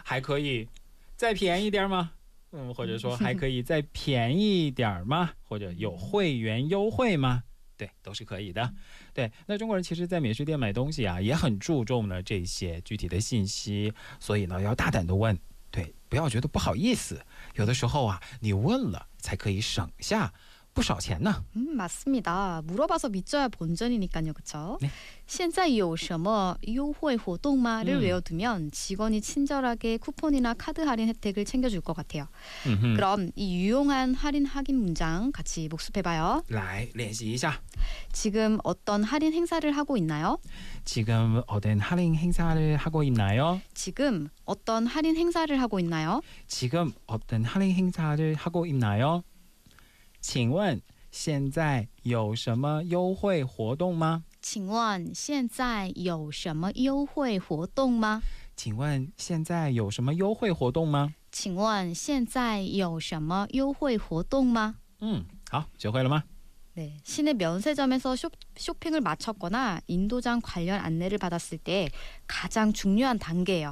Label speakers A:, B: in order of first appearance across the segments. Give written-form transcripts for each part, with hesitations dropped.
A: 还可以再便宜点吗？或者说还可以再便宜一点吗？或者有会员优惠吗？对，都是可以的。对，那中国人其实在美食店买东西啊，也很注重呢这些具体的信息，所以呢要大胆的问，对，不要觉得不好意思，有的时候啊你问了才可以省下不少钱呢。
B: 맞습니다. 물어봐서 믿져야 본전이니까요. 그렇죠?
A: 네.
B: 现在有什么优惠活动吗? 를 외워두면 직원이 친절하게 쿠폰이나 카드 할인 혜택을 챙겨줄 것 같아요. 그럼 이 유용한 할인 확인 문장 같이 복습해봐요.
A: 来练习一下。
B: 지금 어떤 할인 행사를 하고 있나요?
A: 지금 어떤 할인 행사를 하고 있나요?
B: 지금 어떤 할인 행사를 하고 있나요?
A: 지금 어떤 할인 행사를 하고 있나요? 请问现在有什么优惠活动吗？
B: 请问现在有什么优惠活动吗？
A: 请问现在有什么优惠活动吗？
B: 请问现在有什么优惠活动吗？
A: 好，学会了吗？
B: 네, 시내 면세점에서 쇼핑을 마쳤거나 인도장 관련 안내를 받았을 때 가장 중요한 단계예요.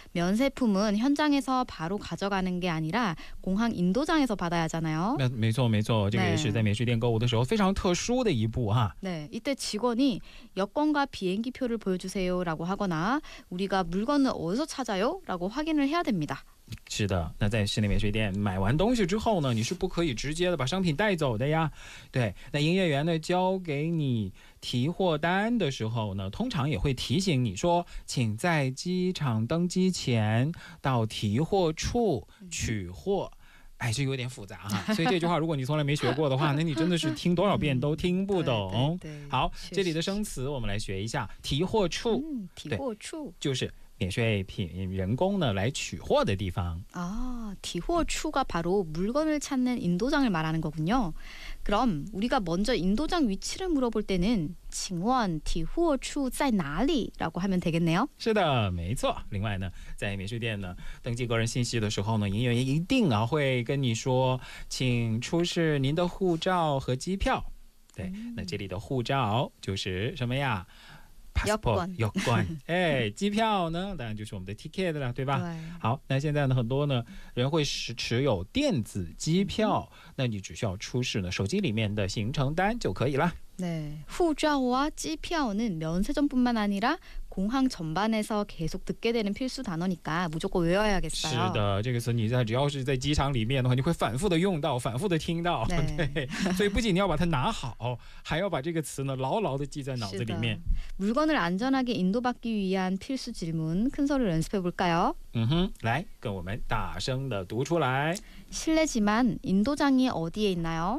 B: 면세품은 현장에서 바로 가져가는 게 아니라 공항 인도장에서 받아야 하잖아요.
A: 没错没错，这个也是在美食店购物的时候非常特殊的一步哈。
B: 네, 이때 직원이 여권과 비행기표를 보여주세요라고 하거나 우리가 물건을 어디서 찾아요? 라고 확인을 해야 됩니다.
A: 是的，那在室内免税店买完东西之后呢，你是不可以直接的把商品带走的呀。对，那营业员呢交给你提货单的时候呢，通常也会提醒你说，请在机场登机前到提货处取货。 哎，这有点复杂哈，所以这句话如果你从来没学过的话，那你真的是听多少遍都听不懂。好，这里的生词我们来学一下，提货处。
B: 提货处
A: 就是免税品人工呢来取货的地方。
B: 아,提货处가 바로 물건을 찾는 인도장을 말하는 거군요. 그럼 우리가 먼저 인도장 위치를 물어볼 때는 请问提货处在哪里? 라고 하면 되겠네요.
A: 是的，没错。另外呢，在免税店呢登记个人信息的时候呢，营业员一定啊会跟你说，请出示您的护照和机票。对，那这里的护照就是什么呀？ passport 有关，哎，机票呢，当然就是我们的 ticket 了，对吧？对。好，那现在呢，很多呢人会持有电子机票，那你只需要出示呢手机里面的行程单就可以了。
B: 네, 후자와 찌표는 면세점뿐만 아니라 공항 전반에서 계속 듣게 되는 필수 단어니까 무조건 외워야겠어요.
A: 是的，这个词你只要是在机场里面的话，你会反复的用到，反复的听到。对，所以不仅你要把它拿好，还要把这个词呢牢牢的记在脑子里面。
B: 물건을 안전하게 인도받기 위한 필수 질문 큰 소리로 연습해 볼까요?
A: 来，跟我们大声的读出来。
B: 실례지만 인도장이 어디에 있나요?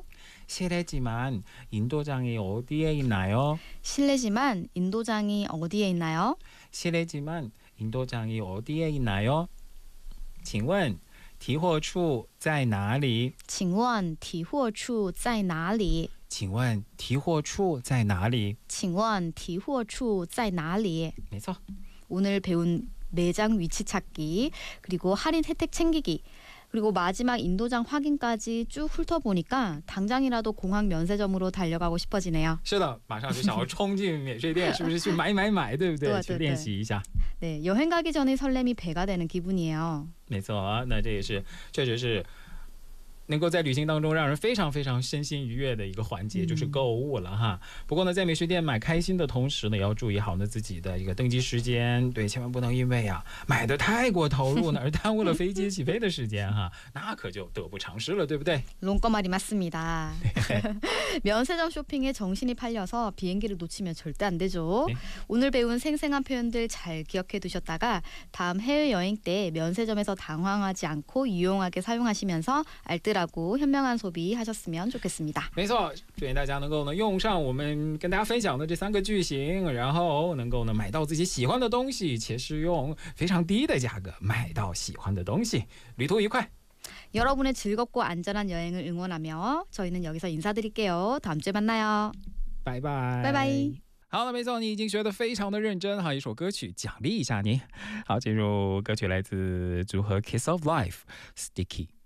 A: 실례지만 인도장이 어디에 있나요?
B: 실례지만 인도장이 어디에 있나요?
A: 실례지만 인도장이 어디에 있나요? 请问提货处在哪里？
B: 请问提货处在哪里？
A: 请问提货处在哪里？
B: 请问提货处在哪里？
A: 没错。
B: 오늘 배운 매장 위치 찾기 그리고 할인 혜택 챙기기 그리고 마지막 인도장 확인까지 쭉 훑어보니까 당장이라도 공항 면세점으로 달려가고 싶어지네요.
A: 是的，马上就想要冲进免税店，是不是去买，对不对？去练习一下。
B: 네, 여행 가기 전에 설렘이 배가 되는 기분이에요.
A: 没错，那这也是确实是 能够在旅行当中让人非常非常身心愉悦的一个环节，就是购物了哈。不过呢，在美食店买开心的同时呢，也要注意好呢自己的一个登机时间，对，千万不能因为啊买的太过投入呢而耽误了飞机起飞的时间哈，那可就得不偿失了，对不对？
B: 롱꺼말이 맞습니다. 면세점 쇼핑에 정신이 팔려서 비행기를 놓치면 절대 안 되죠.
A: 네.
B: 오늘 배운 생생한 표현들 잘 기억해 두셨다가 다음 해외여행 때 면세점에서 당황하지 않고 유용하게 사용하시면서 알뜰하고 현명한 소비하셨으면 좋겠습니다.
A: 没错，祝愿大家能够呢用上我们跟大家分享的这3个句型，然后能够呢买到自己喜欢的东西，且是用非常低的价格买到喜欢的东西，旅途愉快。
B: 여러분의 즐겁고 안전한 여행을 응원하며 저희는 여기서 인사드릴게요. 다음 주에 만나요.
A: 拜拜，
B: 拜拜。
A: 好了，没错，你已经学得非常的认真哈，一首歌曲奖励一下你。好，进入歌曲来自组合 Kiss of Life， Sticky。